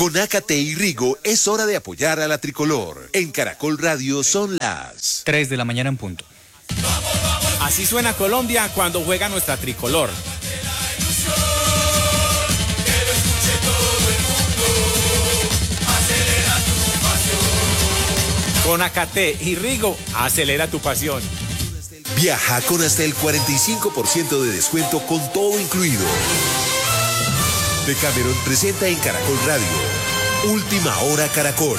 Con Ácate y Rigo es hora de apoyar a la tricolor. En Caracol Radio son las 3 de la mañana en punto. Así suena Colombia cuando juega nuestra tricolor. Con Ácate y Rigo, acelera tu pasión. Viaja con hasta el 45% de descuento con todo incluido. Decameron presenta en Caracol Radio. Última hora Caracol.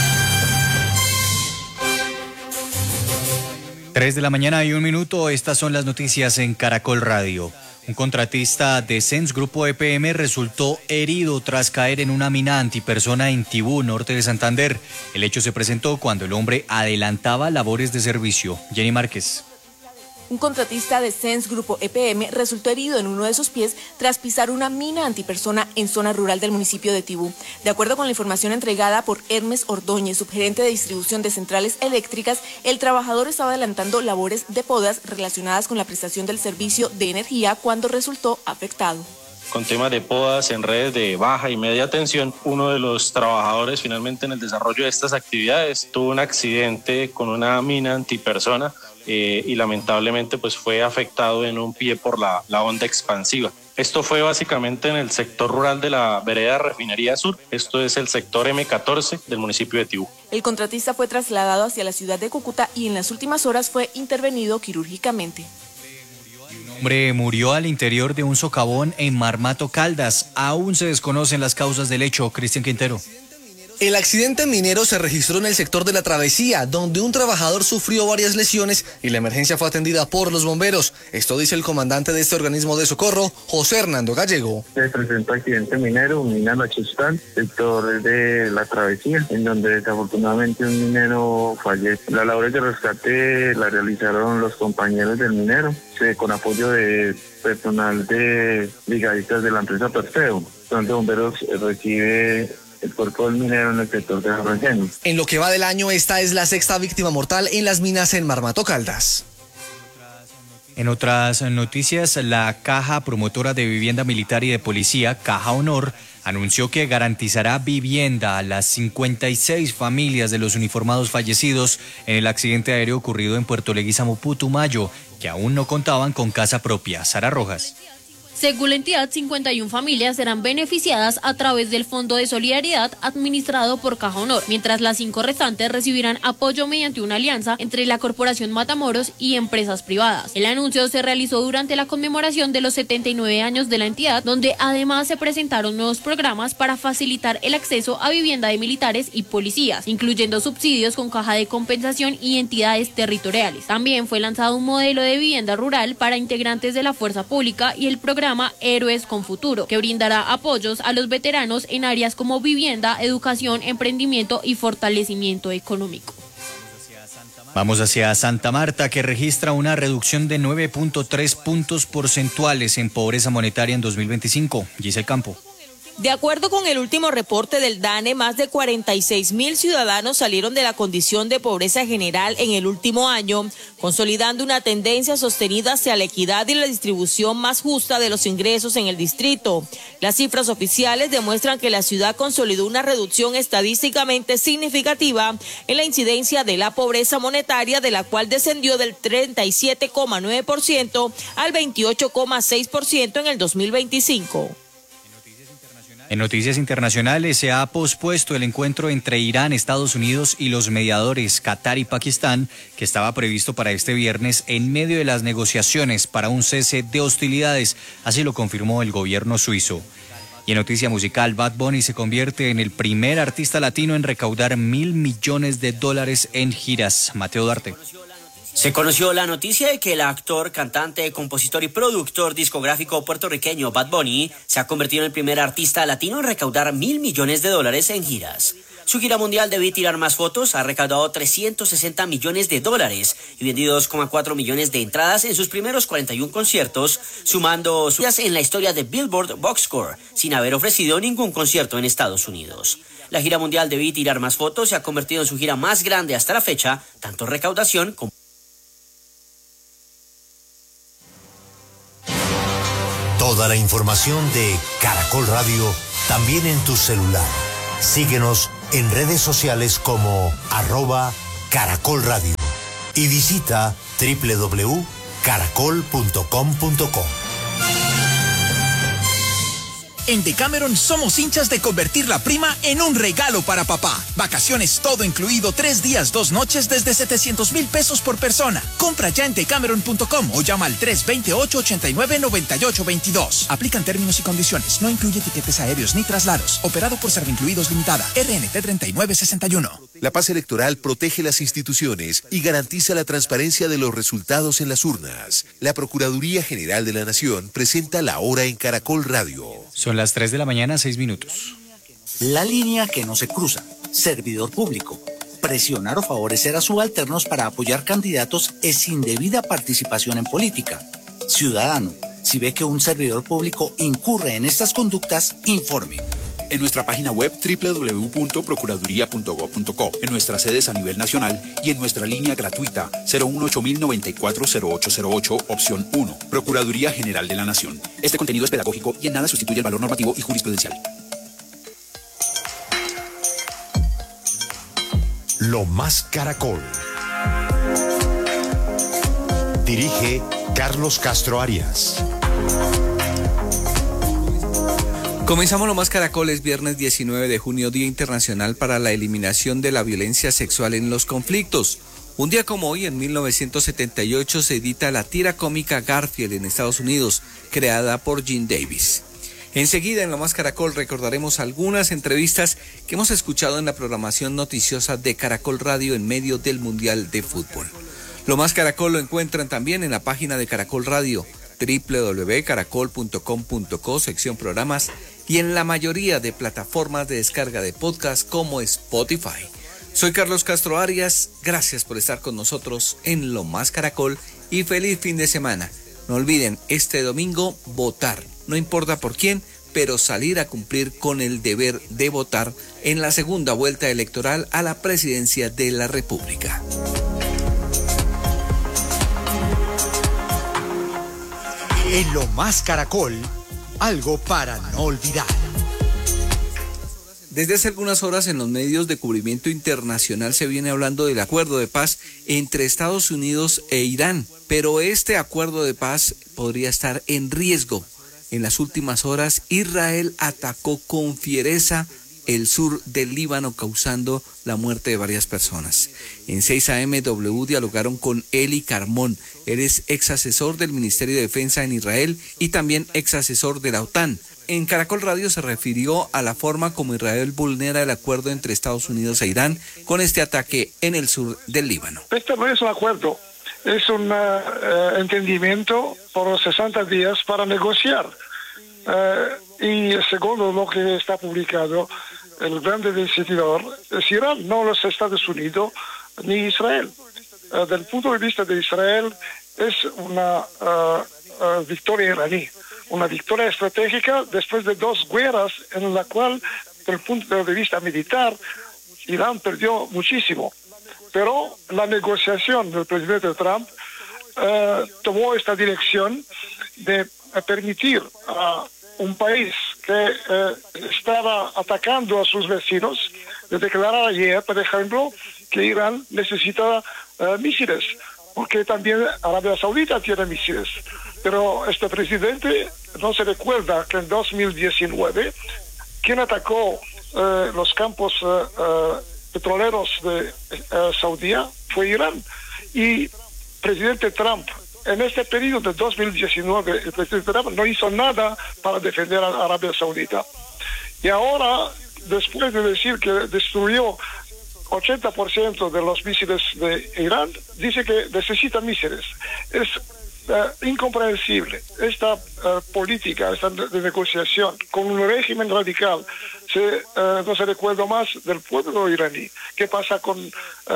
3 de la mañana y 1 minuto. Estas son las noticias en Caracol Radio. Un contratista de Sens Grupo EPM resultó herido tras caer en una mina antipersona en Tibú, norte de Santander. El hecho se presentó cuando el hombre adelantaba labores de servicio. Jenny Márquez. Un contratista de Sens Grupo EPM resultó herido en uno de sus pies tras pisar una mina antipersona en zona rural del municipio de Tibú. De acuerdo con la información entregada por Hermes Ordóñez, subgerente de distribución de centrales eléctricas, el trabajador estaba adelantando labores de podas relacionadas con la prestación del servicio de energía cuando resultó afectado. Con temas de podas en redes de baja y media tensión, uno de los trabajadores finalmente en el desarrollo de estas actividades tuvo un accidente con una mina antipersona y lamentablemente pues fue afectado en un pie por la onda expansiva. Esto fue básicamente en el sector rural de la vereda Refinería Sur. Esto es el sector M14 del municipio de Tibú. El contratista fue trasladado hacia la ciudad de Cúcuta y en las últimas horas fue intervenido quirúrgicamente. Un hombre murió al interior de un socavón en Marmato, Caldas. Aún se desconocen las causas del hecho. Cristian Quintero. El accidente minero se registró en el sector de La Travesía, donde un trabajador sufrió varias lesiones y la emergencia fue atendida por los bomberos. Esto dice el comandante de este organismo de socorro, José Hernando Gallego. Se presentó accidente minero, mina Nochestal, sector de La Travesía, en donde desafortunadamente un minero fallece. Las labores de rescate las realizaron los compañeros del minero, con apoyo de personal de brigadistas de la empresa Perfeo, donde bomberos recibe el cuerpo del minero en el sector de Arroyeno. En lo que va del año, esta es la sexta víctima mortal en las minas en Marmato, Caldas. En otras noticias, la Caja Promotora de Vivienda Militar y de Policía, Caja Honor, anunció que garantizará vivienda a las 56 familias de los uniformados fallecidos en el accidente aéreo ocurrido en Puerto Leguízamo, Putumayo, que aún no contaban con casa propia. Sara Rojas. Según la entidad, 51 familias serán beneficiadas a través del Fondo de Solidaridad administrado por Caja Honor, mientras las 5 restantes recibirán apoyo mediante una alianza entre la Corporación Matamoros y empresas privadas. El anuncio se realizó durante la conmemoración de los 79 años de la entidad, donde además se presentaron nuevos programas para facilitar el acceso a vivienda de militares y policías, incluyendo subsidios con caja de compensación y entidades territoriales. También fue lanzado un modelo de vivienda rural para integrantes de la fuerza pública y el programa Héroes con Futuro, que brindará apoyos a los veteranos en áreas como vivienda, educación, emprendimiento y fortalecimiento económico. Vamos hacia Santa Marta, que registra una reducción de 9.3 puntos porcentuales en pobreza monetaria en 2025. Giselle Campo. De acuerdo con el último reporte del DANE, más de 46.000 ciudadanos salieron de la condición de pobreza general en el último año, consolidando una tendencia sostenida hacia la equidad y la distribución más justa de los ingresos en el distrito. Las cifras oficiales demuestran que la ciudad consolidó una reducción estadísticamente significativa en la incidencia de la pobreza monetaria, de la cual descendió del 37,9% al 28,6% en el 2025. En noticias internacionales, se ha pospuesto el encuentro entre Irán, Estados Unidos y los mediadores Qatar y Pakistán, que estaba previsto para este viernes en medio de las negociaciones para un cese de hostilidades. Así lo confirmó el gobierno suizo. Y en noticia musical, Bad Bunny se convierte en el primer artista latino en recaudar $1.000 millones en giras. Mateo Duarte. Se conoció la noticia de que el actor, cantante, compositor y productor discográfico puertorriqueño Bad Bunny se ha convertido en el primer artista latino en recaudar $1.000 millones en giras. Su gira mundial Debí Tirar Más Fotos ha recaudado $360 millones y vendido 2,4 millones de entradas en sus primeros 41 conciertos, sumando suyas en la historia de Billboard Box Score, sin haber ofrecido ningún concierto en Estados Unidos. La gira mundial Debí Tirar Más Fotos se ha convertido en su gira más grande hasta la fecha, tanto en recaudación como... Toda la información de Caracol Radio también en tu celular. Síguenos en redes sociales como @Caracol Radio y visita www.caracol.com.co. En Decameron somos hinchas de convertir la prima en un regalo para papá. Vacaciones todo incluido, 3 días, 2 noches desde 700,000 pesos por persona. Compra ya en decameron.com o llama al 328-89-9822. Aplican términos y condiciones. No incluye tiquetes aéreos ni traslados. Operado por Servincluidos Limitada. RNT 3961. La paz electoral protege las instituciones y garantiza la transparencia de los resultados en las urnas. La Procuraduría General de la Nación presenta la hora en Caracol Radio. Son las 3 de la mañana, 6 minutos. La línea que no se cruza. Servidor público. Presionar o favorecer a subalternos para apoyar candidatos es indebida participación en política. Ciudadano, si ve que un servidor público incurre en estas conductas, informe. En nuestra página web www.procuraduría.gov.co, en nuestras sedes a nivel nacional y en nuestra línea gratuita 018-094-0808, opción 1, Procuraduría General de la Nación. Este contenido es pedagógico y en nada sustituye el valor normativo y jurisprudencial. Lo Más Caracol. Dirige Carlos Castro Arias. Comenzamos Lo Más Caracol, es viernes 19 de junio, Día Internacional para la Eliminación de la Violencia Sexual en los Conflictos. Un día como hoy, en 1978, se edita la tira cómica Garfield en Estados Unidos, creada por Gene Davis. Enseguida, en Lo Más Caracol, recordaremos algunas entrevistas que hemos escuchado en la programación noticiosa de Caracol Radio en medio del Mundial de Fútbol. Lo Más Caracol lo encuentran también en la página de Caracol Radio, www.caracol.com.co, sección programas, y en la mayoría de plataformas de descarga de podcast como Spotify. Soy Carlos Castro Arias, gracias por estar con nosotros en Lo Más Caracol y feliz fin de semana. No olviden, este domingo votar, no importa por quién, pero salir a cumplir con el deber de votar en la segunda vuelta electoral a la presidencia de la República. En Lo Más Caracol, algo para no olvidar. Desde hace algunas horas en los medios de cubrimiento internacional se viene hablando del acuerdo de paz entre Estados Unidos e Irán, pero este acuerdo de paz podría estar en riesgo. En las últimas horas, Israel atacó con fiereza el sur del Líbano, causando la muerte de varias personas. En 6 AM W dialogaron con Eli Carmón. Él es ex asesor del Ministerio de Defensa en Israel y también ex asesor de la OTAN. En Caracol Radio se refirió a la forma como Israel vulnera el acuerdo entre Estados Unidos e Irán con este ataque en el sur del Líbano. Este no es un acuerdo, es un entendimiento por 60 días para negociar. Y segundo lo que está publicado, el grande decididor es Irán, no los Estados Unidos ni Israel. Del punto de vista de Israel es una victoria iraní, una victoria estratégica después de 2 guerras en la cual, desde el punto de vista militar, Irán perdió muchísimo. Pero la negociación del presidente Trump tomó esta dirección de permitir a un país que estaba atacando a sus vecinos, de declarar ayer, por ejemplo, que Irán necesita misiles, porque también Arabia Saudita tiene misiles. Pero este presidente no se recuerda que en 2019, quien atacó los campos petroleros de Saudí fue Irán. Y presidente Trump, en este periodo de 2019, el presidente Trump no hizo nada para defender a Arabia Saudita. Y ahora, después de decir que destruyó 80% de los misiles de Irán, dice que necesita misiles. Es incomprensible. Esta política, esta de negociación con un régimen radical, no se recuerda más del pueblo iraní. ¿Qué pasa con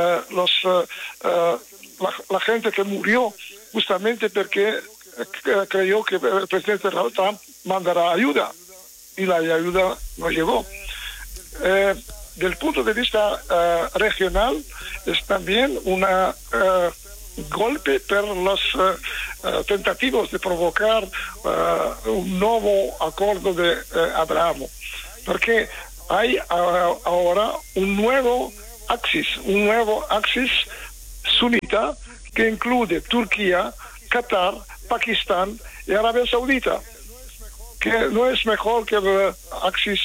la gente que murió justamente porque creyó que el presidente Trump mandará ayuda y la ayuda no llegó? Del punto de vista regional, es también una golpe por los tentativos de provocar un nuevo acuerdo de Abraham, porque hay ahora un nuevo axis sunita que incluye Turquía, Qatar, Pakistán y Arabia Saudita, que no es mejor que el axis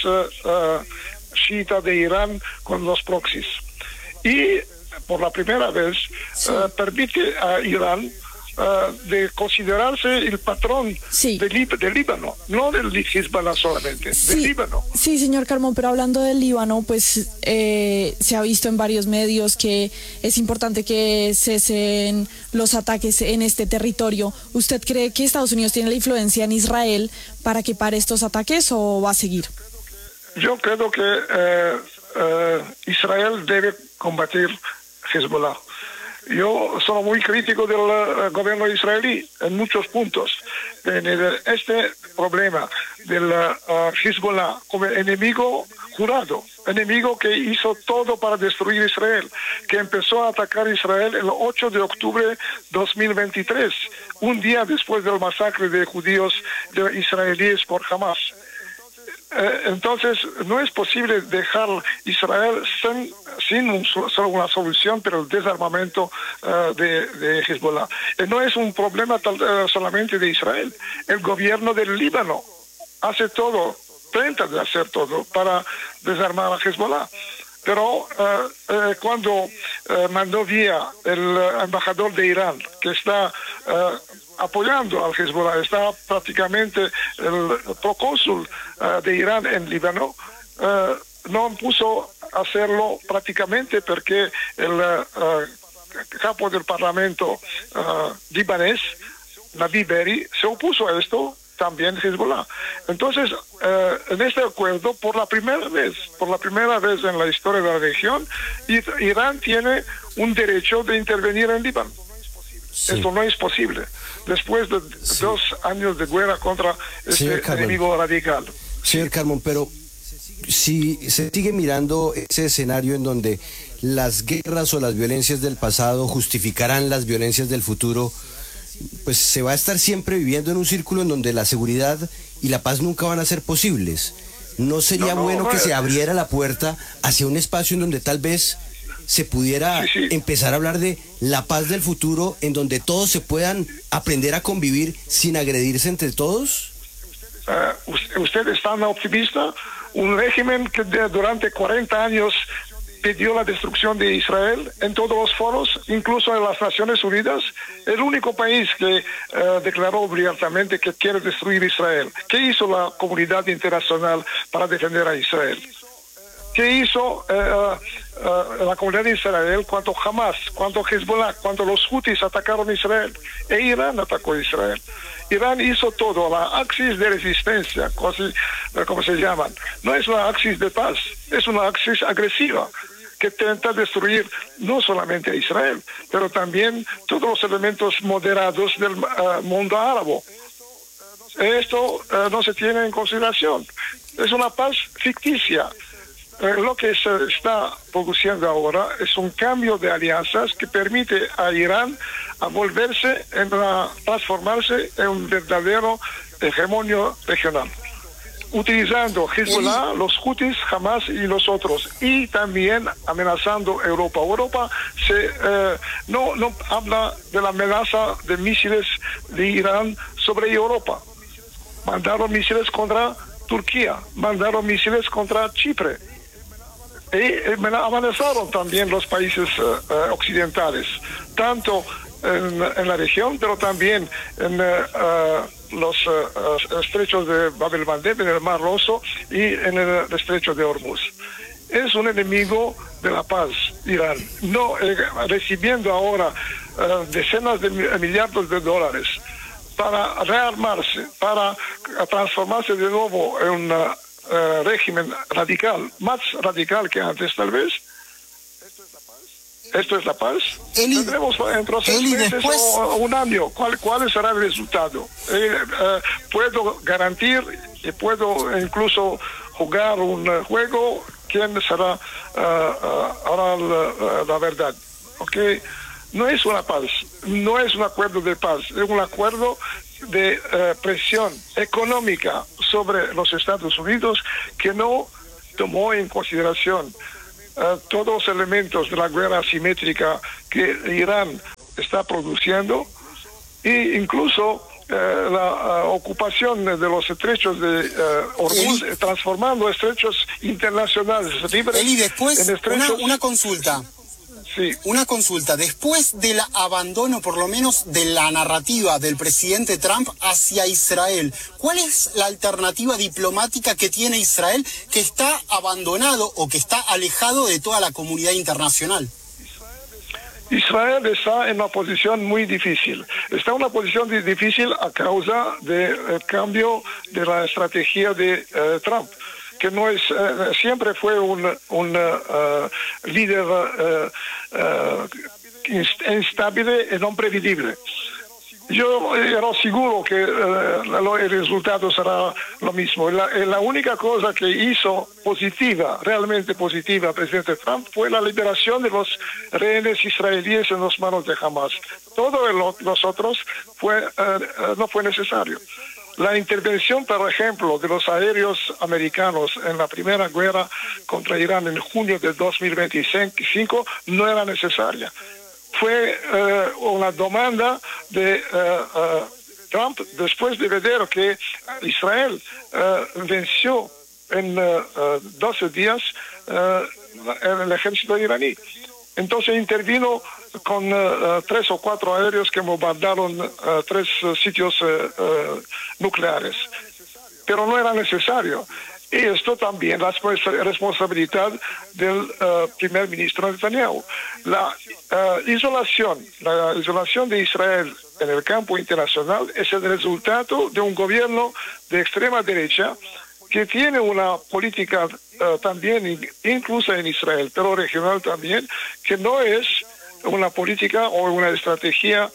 chiita de Irán con los proxies. Y por la primera vez permite a Irán de considerarse el patrón del Líbano, no del Hezbollah solamente, del Líbano. Sí, señor Carmón, pero hablando del Líbano, pues se ha visto en varios medios que es importante que cesen los ataques en este territorio. ¿Usted cree que Estados Unidos tiene la influencia en Israel para que pare estos ataques o va a seguir? Yo creo que Israel debe combatir Hezbollah. Yo soy muy crítico del gobierno israelí en muchos puntos. Este problema del Hezbollah como enemigo jurado, enemigo que hizo todo para destruir Israel, que empezó a atacar Israel el 8 de octubre de 2023, un día después del masacre de judíos israelíes por Hamas. Entonces, no es posible dejar Israel sin solo una solución, pero el desarmamento de Hezbollah. No es un problema solamente de Israel. El gobierno del Líbano hace todo, trata de hacer todo para desarmar a Hezbollah. Pero cuando mandó vía el embajador de Irán, que está apoyando al Hezbollah, está prácticamente el procónsul de Irán en Líbano, no puso a hacerlo prácticamente porque el capo del parlamento libanés, Nabi Berri, se opuso a esto, también Hezbollah. Entonces, en este acuerdo, por la primera vez en la historia de la región, Irán tiene un derecho de intervenir en Líbano. Sí. Esto no es posible. Después de 2 años de guerra contra este enemigo radical. Señor Carmón, pero si se sigue mirando ese escenario en donde las guerras o las violencias del pasado justificarán las violencias del futuro, pues se va a estar siempre viviendo en un círculo en donde la seguridad y la paz nunca van a ser posibles. ¿No sería bueno que se abriera la puerta hacia un espacio en donde tal vez se pudiera empezar a hablar de la paz del futuro, en donde todos se puedan aprender a convivir sin agredirse entre todos? ¿Usted es tan optimista? Un régimen que durante 40 años pidió la destrucción de Israel en todos los foros, incluso en las Naciones Unidas, el único país que declaró abiertamente que quiere destruir Israel. ¿Qué hizo la comunidad internacional para defender a Israel? ¿Qué hizo la comunidad de Israel cuando Hamas, cuando Hezbollah, cuando los Houthis atacaron Israel? E Irán atacó a Israel. Irán hizo todo, la axis de resistencia, como se llaman. No es una axis de paz, es una axis agresiva que intenta destruir no solamente a Israel, pero también todos los elementos moderados del mundo árabe. Esto no se tiene en consideración. Es una paz ficticia. Lo que se está produciendo ahora es un cambio de alianzas que permite a Irán a volverse, transformarse en un verdadero hegemonio regional, utilizando Hezbollah, los Houthis, Hamas y los otros, y también amenazando a Europa. Europa no habla de la amenaza de misiles de Irán sobre Europa. Mandaron misiles contra Turquía, mandaron misiles contra Chipre. Y amenazaron también los países occidentales, tanto en la región, pero también en los estrechos de Bab el-Mandeb, en el Mar Rojo y en el estrecho de Hormuz. Es un enemigo de la paz, Irán, no recibiendo ahora decenas de millardos de dólares para rearmarse, para transformarse de nuevo en una régimen radical, más radical que antes tal vez. ¿Esto es la paz? Tendremos dentro de 6 meses o un año. ¿Cuál será el resultado? Puedo garantir y puedo incluso jugar un juego. ¿Quién será ahora la verdad? ¿Okay? No es una paz, no es un acuerdo de paz, es un acuerdo de presión económica sobre los Estados Unidos que no tomó en consideración todos los elementos de la guerra asimétrica que Irán está produciendo e incluso la ocupación de los estrechos de Hormuz, transformando estrechos internacionales libres después, en estrechos... una consulta. Sí. Una consulta. Después del abandono, por lo menos, de la narrativa del presidente Trump hacia Israel, ¿cuál es la alternativa diplomática que tiene Israel que está abandonado o que está alejado de toda la comunidad internacional? Israel está en una posición muy difícil. Está en una posición difícil a causa del cambio de la estrategia de Trump, que no es siempre fue un líder instable y no previsible. Yo era seguro que el resultado será lo mismo. La única cosa que hizo positiva, realmente positiva, el presidente Trump fue la liberación de los rehenes israelíes en las manos de Hamas. Todo los otros no fue necesario. La intervención, por ejemplo, de los aéreos americanos en la primera guerra contra Irán en junio de 2025 no era necesaria. Fue una demanda de Trump después de ver que Israel venció en 12 días el ejército iraní. Entonces intervino con 3 o 4 aéreos que bombardearon 3 sitios nucleares. Pero no era necesario. Y esto también es responsabilidad del primer ministro Netanyahu. La isolación de Israel en el campo internacional es el resultado de un gobierno de extrema derecha que tiene una política también, incluso en Israel, pero regional también, que no es una política o una estrategia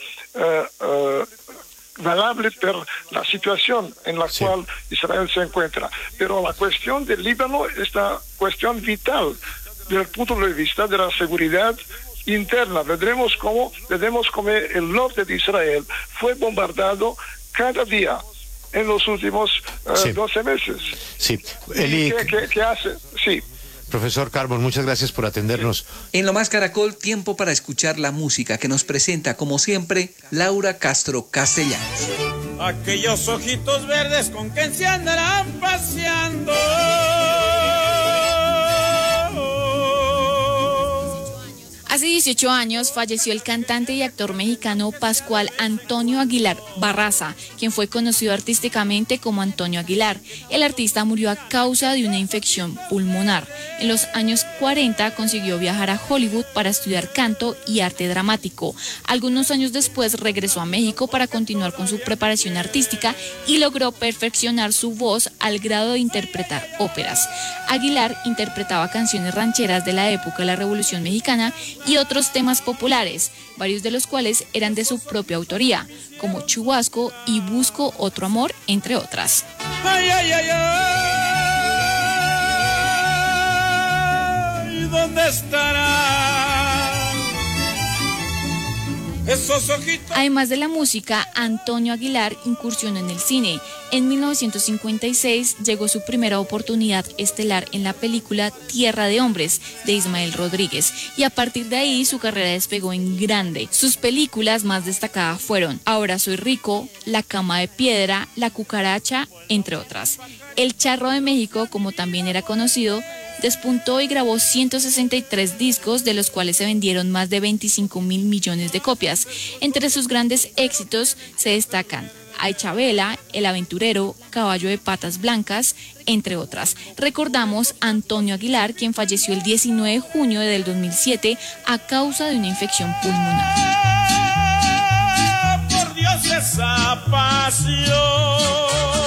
valable por la situación en la cual Israel se encuentra. Pero la cuestión del Líbano es una cuestión vital desde el punto de vista de la seguridad interna. Veremos cómo el norte de Israel fue bombardeado cada día en los últimos 12 meses. Sí. Eli, ¿Qué hace? Sí. Profesor Carbon, muchas gracias por atendernos. En Lo Más Caracol, tiempo para escuchar la música que nos presenta, como siempre, Laura Castro Castellanos. Aquellos ojitos verdes con que se andarán paseando. Hace 18 años falleció el cantante y actor mexicano Pascual Antonio Aguilar Barraza, quien fue conocido artísticamente como Antonio Aguilar. El artista murió a causa de una infección pulmonar. En los años 40 consiguió viajar a Hollywood para estudiar canto y arte dramático. Algunos años después regresó a México para continuar con su preparación artística y logró perfeccionar su voz al grado de interpretar óperas. Aguilar interpretaba canciones rancheras de la época de la Revolución Mexicana y otros temas populares, varios de los cuales eran de su propia autoría, como Chubasco y Busco Otro Amor, entre otras. Ay, ay, ay, ay, ¿dónde estará? Esos ojitos. Además de la música, Antonio Aguilar incursionó en el cine. En 1956 llegó su primera oportunidad estelar en la película Tierra de Hombres, de Ismael Rodríguez, y a partir de ahí su carrera despegó en grande. Sus películas más destacadas fueron Ahora soy rico, La cama de piedra, La cucaracha, entre otras. El Charro de México, como también era conocido, despuntó y grabó 163 discos, de los cuales se vendieron más de 25.000 millones de copias. Entre sus grandes éxitos se destacan Ay Chabela, El aventurero, Caballo de patas blancas, entre otras. Recordamos a Antonio Aguilar, quien falleció el 19 de junio del 2007 a causa de una infección pulmonar. Por Dios, esa pasión.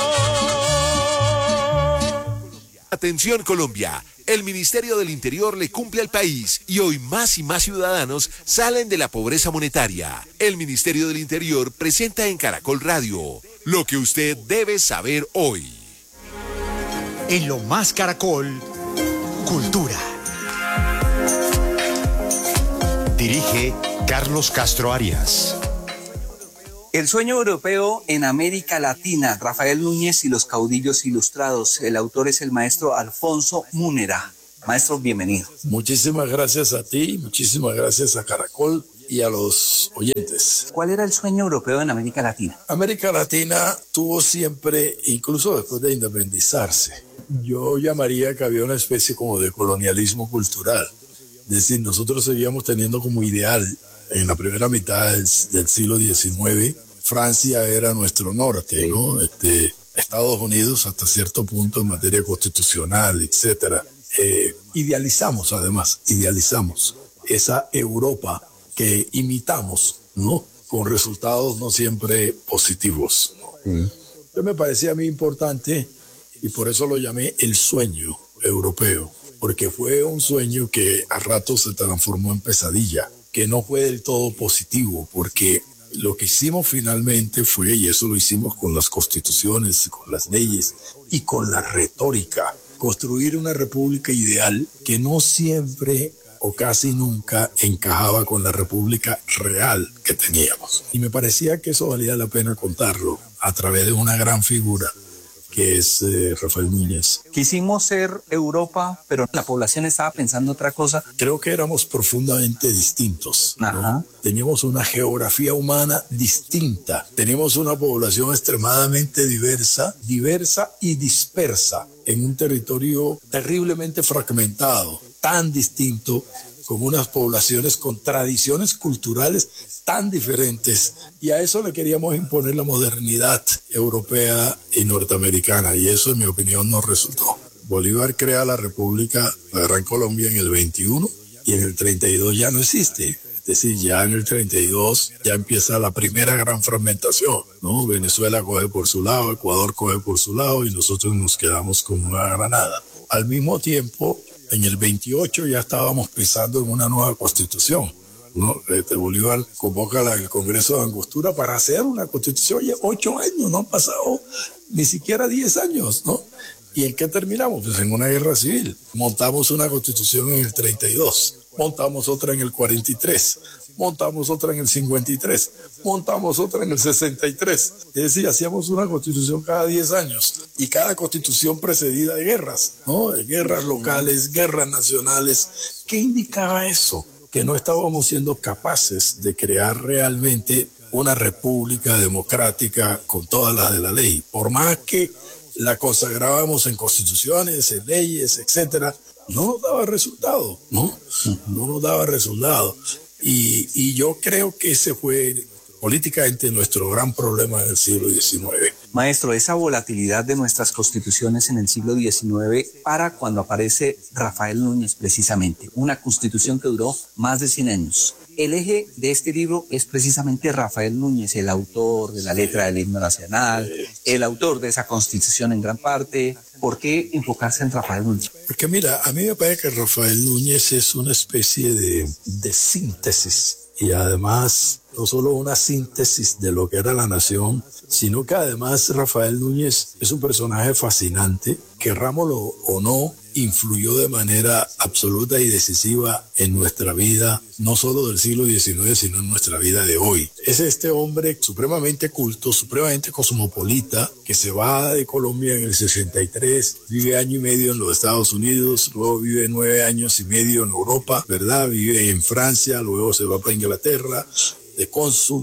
Atención Colombia, el Ministerio del Interior le cumple al país y hoy más y más ciudadanos salen de la pobreza monetaria. El Ministerio del Interior presenta en Caracol Radio lo que usted debe saber hoy. En Lo Más Caracol, Cultura. Dirige Carlos Castro Arias. El sueño europeo en América Latina, Rafael Núñez y los caudillos ilustrados. El autor es el maestro Alfonso Múnera. Maestro, bienvenido. Muchísimas gracias a ti, muchísimas gracias a Caracol y a los oyentes. ¿Cuál era el sueño europeo en América Latina? América Latina tuvo siempre, incluso después de independizarse, yo llamaría que había una especie como de colonialismo cultural. Es decir, nosotros seguíamos teniendo como ideal en la primera mitad del siglo XIX, Francia era nuestro norte, ¿no? Estados Unidos hasta cierto punto en materia constitucional, etcétera. Idealizamos esa Europa que imitamos, ¿no? Con resultados no siempre positivos, ¿no? Entonces me parecía a mí importante y por eso lo llamé el sueño europeo, porque fue un sueño que a ratos se transformó en pesadilla, que no fue del todo positivo, porque lo que hicimos finalmente fue, y eso lo hicimos con las constituciones, con las leyes y con la retórica, construir una república ideal que no siempre o casi nunca encajaba con la república real que teníamos. Y me parecía que eso valía la pena contarlo a través de una gran figura que es Rafael Núñez. Quisimos ser Europa, pero la población estaba pensando otra cosa. Creo que éramos profundamente distintos, ¿no? Teníamos una geografía humana distinta. Teníamos una población extremadamente diversa y dispersa en un territorio terriblemente fragmentado, tan distinto, con unas poblaciones con tradiciones culturales tan diferentes, y a eso le queríamos imponer la modernidad europea y norteamericana, y eso en mi opinión no resultó. Bolívar crea la República, la Gran Colombia, en el 21, y en el 32 ya no existe. Es decir, ya en el 32 ya empieza la primera gran fragmentación, ¿no? Venezuela coge por su lado, Ecuador coge por su lado, y nosotros nos quedamos con una Granada. Al mismo tiempo, en el 28 ya estábamos pensando en una nueva constitución, ¿no? Bolívar convoca el Congreso de Angostura para hacer una constitución. Oye, 8 años, no han pasado ni siquiera 10 años, ¿no? ¿Y en qué terminamos? Pues en una guerra civil. Montamos una constitución en el 32, montamos otra en el 43, montamos otra en el 53, montamos otra en el 63. Es decir, hacíamos una constitución cada 10 años y cada constitución precedida de guerras, ¿no? De guerras locales, guerras nacionales. ¿Qué indicaba eso? Que no estábamos siendo capaces de crear realmente una república democrática con todas las de la ley. Por más que la consagrábamos en constituciones, en leyes, etcétera, no nos daba resultado, ¿no? No nos daba resultado. Y yo creo que ese fue políticamente nuestro gran problema en el siglo XIX. Maestro, esa volatilidad de nuestras constituciones en el siglo XIX para cuando aparece Rafael Núñez precisamente, una constitución que duró más de 100 años. El eje de este libro es precisamente Rafael Núñez, el autor de la letra del himno nacional, el autor de esa constitución en gran parte. ¿Por qué enfocarse en Rafael Núñez? Porque mira, a mí me parece que Rafael Núñez es una especie de síntesis, y además no solo una síntesis de lo que era la nación, sino que además Rafael Núñez es un personaje fascinante, querrámoslo o no, influyó de manera absoluta y decisiva en nuestra vida, no solo del siglo XIX, sino en nuestra vida de hoy. Es este hombre supremamente culto, supremamente cosmopolita, que se va de Colombia en el 63, vive año y medio en los Estados Unidos, luego vive 9 años y medio en Europa, ¿verdad? Vive en Francia, luego se va para Inglaterra, de cónsul,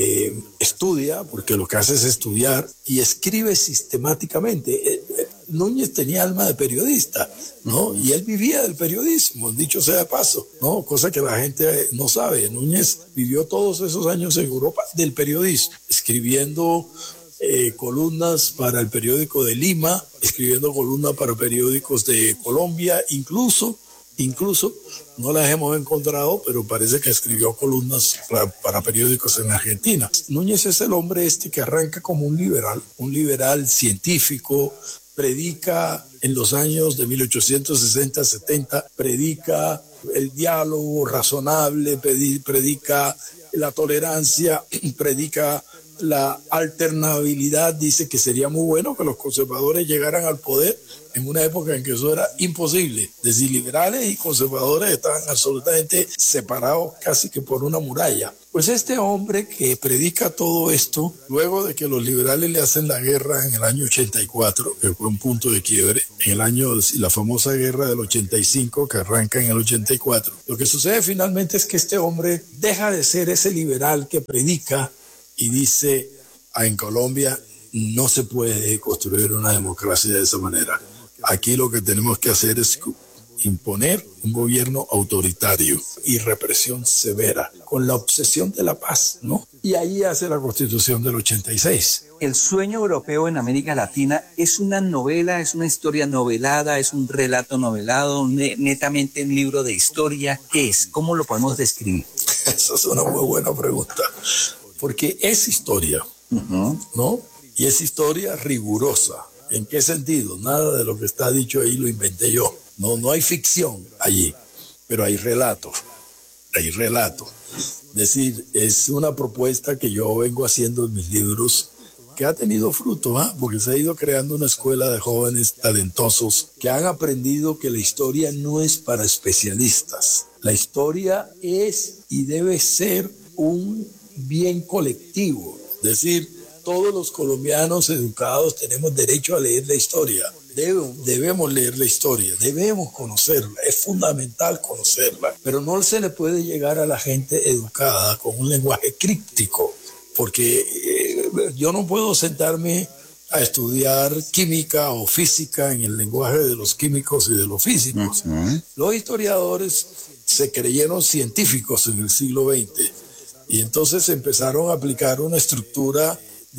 estudia, porque lo que hace es estudiar, y escribe sistemáticamente. Núñez tenía alma de periodista, ¿no? Y él vivía del periodismo, dicho sea de paso, ¿no? Cosa que la gente no sabe. Núñez vivió todos esos años en Europa del periodismo, escribiendo columnas para el periódico de Lima, escribiendo columnas para periódicos de Colombia, incluso no las hemos encontrado, pero parece que escribió columnas para periódicos en Argentina. Núñez es el hombre que arranca como un liberal científico, predica en los años de 1860-70, predica el diálogo razonable, predica la tolerancia, predica la alternabilidad dice que sería muy bueno que los conservadores llegaran al poder en una época en que eso era imposible. Es decir, liberales y conservadores estaban absolutamente separados casi que por una muralla. Pues este hombre que predica todo esto, luego de que los liberales le hacen la guerra en el año 84, que fue un punto de quiebre, en el año, la famosa guerra del 85 que arranca en el 84, lo que sucede finalmente es que este hombre deja de ser ese liberal que predica y dice, en Colombia no se puede construir una democracia de esa manera. Aquí lo que tenemos que hacer es imponer un gobierno autoritario y represión severa, con la obsesión de la paz, ¿no? Y ahí hace la Constitución del 86. El sueño europeo en América Latina es una novela, es una historia novelada, es un relato novelado, netamente un libro de historia. ¿Qué es? ¿Cómo lo podemos describir? Esa es una muy buena pregunta, porque es historia, ¿no? Y es historia rigurosa. ¿En qué sentido? Nada de lo que está dicho ahí lo inventé yo. No hay ficción allí, pero hay relato. Hay relato. Es decir, es una propuesta que yo vengo haciendo en mis libros que ha tenido fruto, porque se ha ido creando una escuela de jóvenes talentosos que han aprendido que la historia no es para especialistas. La historia es y debe ser un bien colectivo. Es decir, todos los colombianos educados tenemos derecho a leer la historia. Debemos leer la historia, debemos conocerla, es fundamental conocerla, pero no se le puede llegar a la gente educada con un lenguaje críptico, porque yo no puedo sentarme a estudiar química o física en el lenguaje de los químicos y de los físicos. Los historiadores se creyeron científicos en el siglo XX y entonces empezaron a aplicar una estructura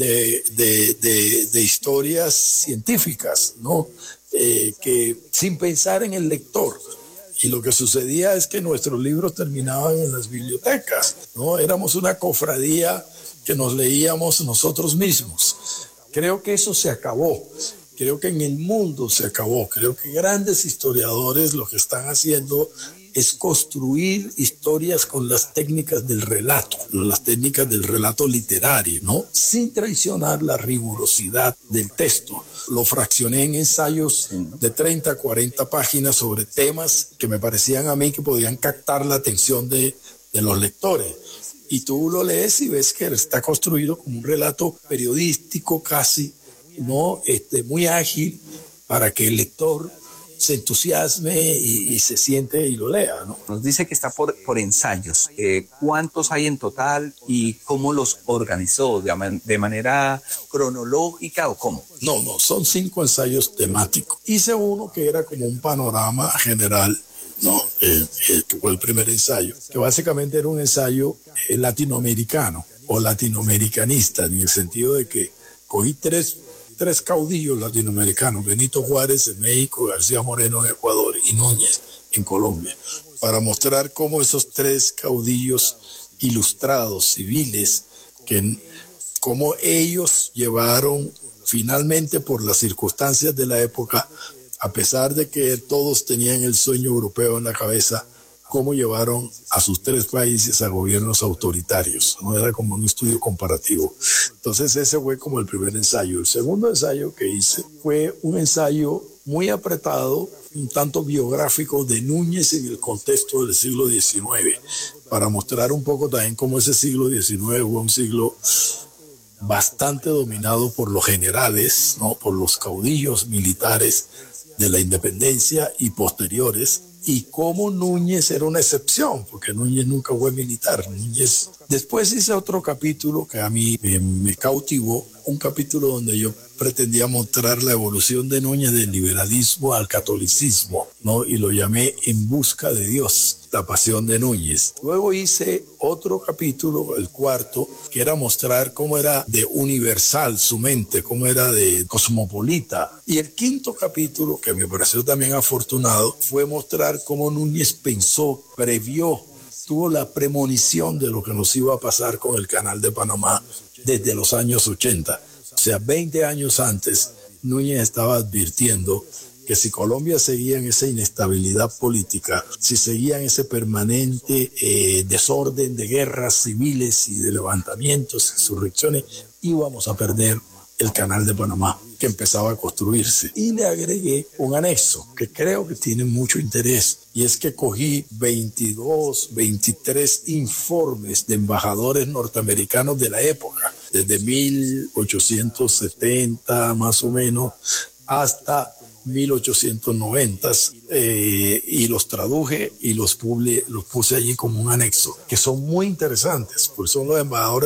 de historias científicas, ¿no? Que sin pensar en el lector. Y lo que sucedía es que nuestros libros terminaban en las bibliotecas, ¿no? Éramos una cofradía que nos leíamos nosotros mismos. Creo que eso se acabó. Creo que en el mundo se acabó. Creo que grandes historiadores lo que están haciendo es construir historias con las técnicas del relato, las técnicas del relato literario, ¿no? Sin traicionar la rigurosidad del texto. Lo fraccioné en ensayos de 30 a 40 páginas sobre temas que me parecían a mí que podían captar la atención de los lectores. Y tú lo lees y ves que está construido como un relato periodístico casi, ¿no? Muy ágil para que el lector se entusiasme y se siente y lo lea, ¿no? Nos dice que está por ensayos. ¿Cuántos hay en total y cómo los organizó? ¿De manera cronológica o cómo? No, son 5 ensayos temáticos. Hice uno que era como un panorama general, ¿no? Que fue el primer ensayo, que básicamente era un ensayo latinoamericano o latinoamericanista, en el sentido de que cogí tres caudillos latinoamericanos, Benito Juárez en México, García Moreno en Ecuador y Núñez en Colombia, para mostrar cómo esos 3 caudillos ilustrados, civiles, cómo ellos llevaron finalmente por las circunstancias de la época, a pesar de que todos tenían el sueño europeo en la cabeza, cómo llevaron a sus 3 países a gobiernos autoritarios, ¿no? Era como un estudio comparativo. Entonces ese fue como el primer ensayo. El segundo ensayo que hice fue un ensayo muy apretado, un tanto biográfico de Núñez en el contexto del siglo XIX, para mostrar un poco también cómo ese siglo XIX fue un siglo bastante dominado por los generales, ¿no? Por los caudillos militares de la independencia y posteriores, y cómo Núñez era una excepción, porque Núñez nunca fue militar. Núñez. Después hice otro capítulo que a mí me cautivó, un capítulo donde yo pretendía mostrar la evolución de Núñez del liberalismo al catolicismo, ¿no? Y lo llamé En busca de Dios, la pasión de Núñez. Luego hice otro capítulo, el cuarto, que era mostrar cómo era de universal su mente, cómo era de cosmopolita. Y el quinto capítulo, que me pareció también afortunado, fue mostrar cómo Núñez pensó, previó, tuvo la premonición de lo que nos iba a pasar con el Canal de Panamá desde los años 80. O sea, 20 años antes, Núñez estaba advirtiendo que si Colombia seguía en esa inestabilidad política, si seguía en ese permanente desorden de guerras civiles y de levantamientos, insurrecciones, íbamos a perder el canal de Panamá, que empezaba a construirse. Y le agregué un anexo que creo que tiene mucho interés, y es que cogí 23 informes de embajadores norteamericanos de la época, desde 1870 más o menos hasta 1890, y los traduje y los puse allí como un anexo, que son muy interesantes, porque son los embajadores